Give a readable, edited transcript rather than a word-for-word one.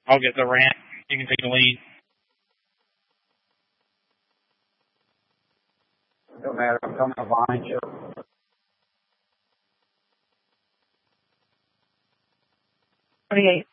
I'll get the ramp. You can take the lead. Don't matter. I'm coming behind you. '28.